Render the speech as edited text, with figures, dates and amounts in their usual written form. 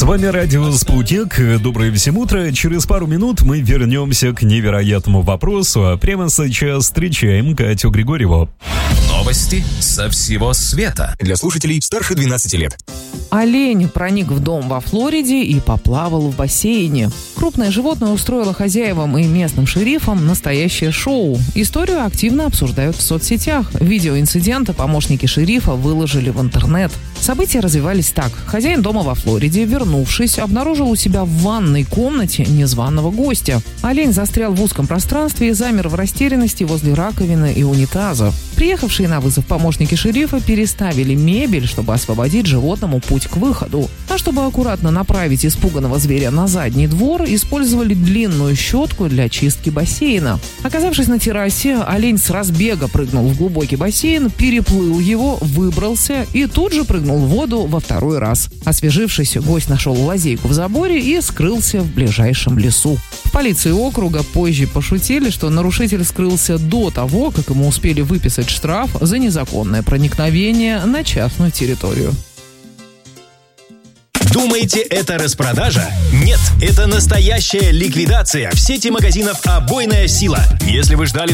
вами радио «Спутник». Доброе всем утро. Через пару минут мы вернемся к невероятному вопросу, а прямо сейчас встречаем Катю Григорьеву. Новости со всего света. Для слушателей старше 12 лет. Олень проник в дом во Флориде и поплавал в бассейне. Крупное животное устроило хозяевам и местным шерифам настоящее шоу. Историю активно обсуждают в соцсетях. Видео инцидента помощники шерифа выложили в интернет. События развивались так. Хозяин дома во Флориде, вернувшись, обнаружил у себя в ванной комнате незваного гостя. Олень застрял в узком пространстве и замер в растерянности возле раковины и унитаза. Приехавшие на вызов помощники шерифа переставили мебель, чтобы освободить животному путь к выходу. А чтобы аккуратно направить испуганного зверя на задний двор, использовали длинную щетку для чистки бассейна. Оказавшись на террасе, олень с разбега прыгнул в глубокий бассейн, переплыл его, выбрался и тут же прыгнул в воду во второй раз. Освежившись, гость нашел лазейку в заборе и скрылся в ближайшем лесу. В полиции округа позже пошутили, что нарушитель скрылся до того, как ему успели выписать штраф за незаконное проникновение на частную территорию. Думаете, это распродажа? Нет, это настоящая ликвидация в сети магазинов «Обойная сила». Если вы ждали